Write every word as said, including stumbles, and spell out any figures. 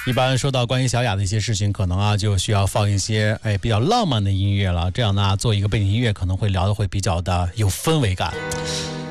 一般说到关于小雅的一些事情，可能啊就需要放一些哎比较浪漫的音乐了，这样呢做一个背景音乐可能会聊的会比较的有氛围感。